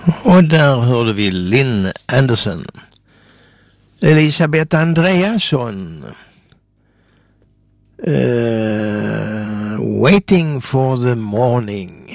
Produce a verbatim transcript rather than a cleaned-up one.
Och där hörde vi Lynn Anderson. Elisabeth Andreasson. Uh, Waiting for the Morning.